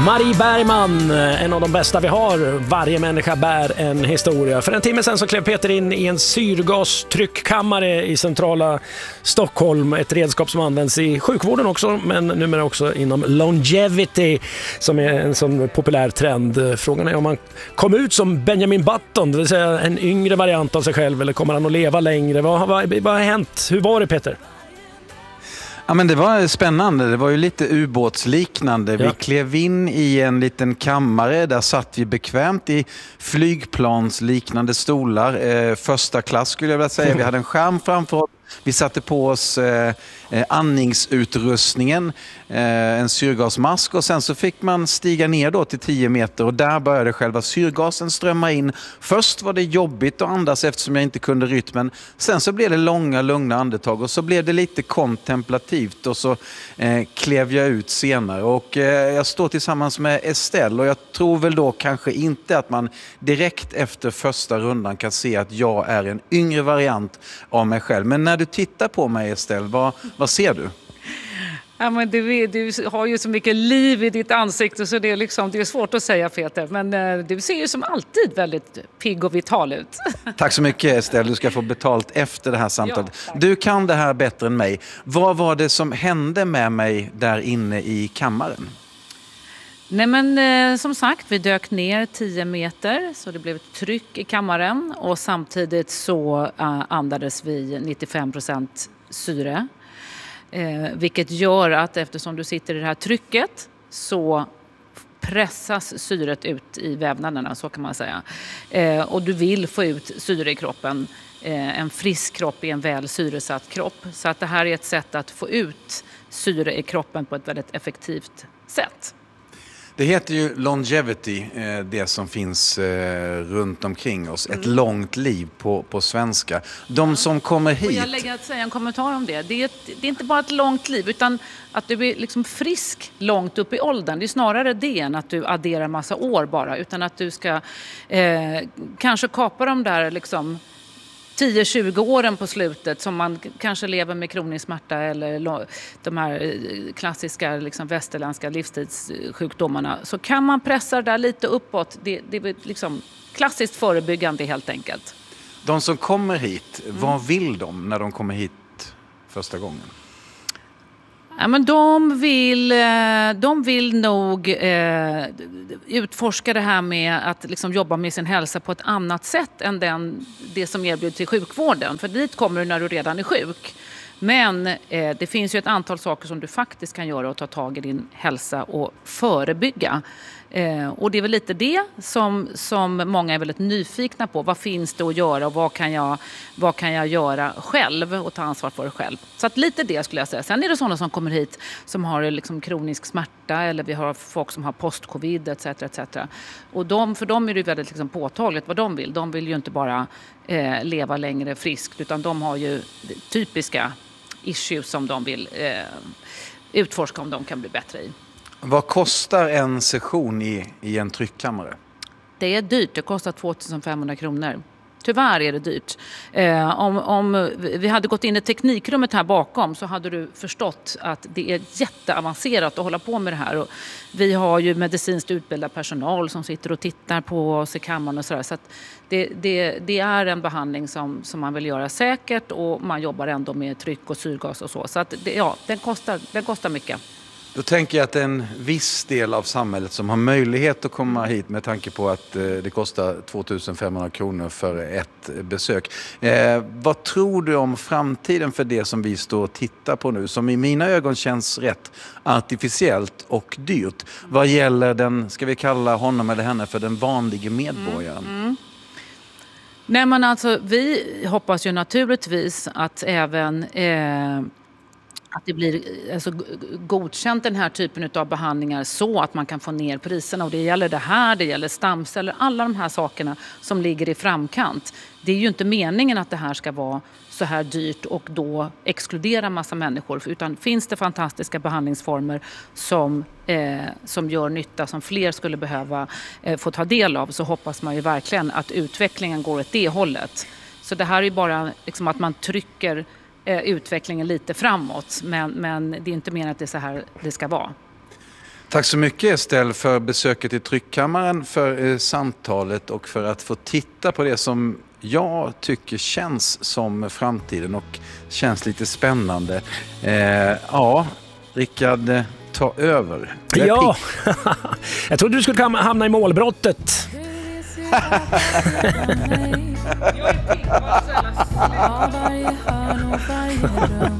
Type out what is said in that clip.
Marie Bergman, en av de bästa vi har. Varje människa bär en historia. För en timme sedan så klev Peter in i en syrgastryckkammare i centrala Stockholm. Ett redskap som används i sjukvården också, men numera också inom longevity, som är en sån populär trend. Frågan är om man kom ut som Benjamin Button, det vill säga en yngre variant av sig själv, eller kommer han att leva längre? Vad har hänt? Hur var det, Peter? Ja, men det var spännande. Det var ju lite ubåtsliknande. Vi klev in i en liten kammare. Där satt vi bekvämt i flygplansliknande stolar. Första klass skulle jag vilja säga. Vi hade en skärm framför oss. Vi satte på oss andningsutrustningen, en syrgasmask, och sen så fick man stiga ner då till 10 meter och där började själva syrgasen strömma in. Först var det jobbigt att andas eftersom jag inte kunde rytmen. Sen så blev det långa, lugna andetag och så blev det lite kontemplativt och så klev jag ut senare. Och jag står tillsammans med Estelle och jag tror väl då kanske inte att man direkt efter första rundan kan se att jag är en yngre variant av mig själv. Men när du tittar på mig, Estelle, vad ser du? Ja, men du har ju så mycket liv i ditt ansikte så det är svårt att säga, Peter. Men du ser ju som alltid väldigt pigg och vital ut. Tack så mycket, Estelle. Du ska få betalt efter det här samtalet. Ja, du kan det här bättre än mig. Vad var det som hände med mig där inne i kammaren? Nej, men som sagt, vi dök ner 10 meter så det blev ett tryck i kammaren och samtidigt så andades vi 95% syre. Vilket gör att eftersom du sitter i det här trycket så pressas syret ut i vävnaderna, så kan man säga. Och du vill få ut syre i kroppen. En frisk kropp är en väl syresatt kropp. Så att det här är ett sätt att få ut syre i kroppen på ett väldigt effektivt sätt. Det heter ju longevity, det som finns runt omkring oss. Ett långt liv på svenska. De som kommer hit... Och jag lägger att säga en kommentar om det. Det är inte bara ett långt liv utan att du är liksom frisk långt upp i åldern. Det är snarare det än att du adderar massa år bara. Utan att du ska kanske kapa de där liksom 10-20 åren på slutet som man kanske lever med kronisk smärta eller de här klassiska liksom västerländska livsstilssjukdomarna, så kan man pressa det där lite uppåt. Det är liksom klassiskt förebyggande helt enkelt. De som kommer hit, vad vill de när de kommer hit första gången? Ja, men de vill nog utforska det här med att liksom jobba med sin hälsa på ett annat sätt än det som erbjuds i sjukvården. För dit kommer du när du redan är sjuk. Men det finns ju ett antal saker som du faktiskt kan göra och ta tag i din hälsa och förebygga. Och det är väl lite det som många är väldigt nyfikna på. Vad finns det att göra och vad kan jag göra själv och ta ansvar för själv. Så att lite det skulle jag säga. Sen är det sådana som kommer hit som har liksom kronisk smärta eller vi har folk som har post-covid etc. Och för dem är det väldigt liksom påtagligt vad de vill. De vill ju inte bara leva längre friskt utan de har ju typiska issues som de vill utforska om de kan bli bättre i. Vad kostar en session i en tryckkammare? Det är dyrt, det kostar 2500 kronor. Tyvärr är det dyrt. Om vi hade gått in i teknikrummet här bakom så hade du förstått att det är jätteavancerat att hålla på med det här. Och vi har ju medicinskt utbildad personal som sitter och tittar på oss i kammaren och sådär. Så att det är en behandling som man vill göra säkert och man jobbar ändå med tryck och syrgas och så. Så att den kostar mycket. Då tänker jag att en viss del av samhället som har möjlighet att komma hit med tanke på att det kostar 2500 kronor för ett besök. Vad tror du om framtiden för det som vi står och tittar på nu? Som i mina ögon känns rätt artificiellt och dyrt. Vad gäller den, ska vi kalla honom eller henne för den vanliga medborgaren? Nej, men alltså vi hoppas ju naturligtvis att även... att det blir alltså, godkänt den här typen av behandlingar så att man kan få ner priserna. Och det gäller stamceller, alla de här sakerna som ligger i framkant. Det är ju inte meningen att det här ska vara så här dyrt och då exkludera massa människor. Utan finns det fantastiska behandlingsformer som gör nytta, som fler skulle behöva få ta del av, så hoppas man ju verkligen att utvecklingen går åt det hållet. Så det här är ju bara liksom att man trycker utvecklingen lite framåt. Men det är inte meningen att det är så här det ska vara. Tack så mycket Estelle för besöket i Tryckkammaren, för samtalet och för att få titta på det som jag tycker känns som framtiden och känns lite spännande. Ja, Rickard, ta över. Ja, jag trodde du skulle hamna i målbrottet. Jag är pigg.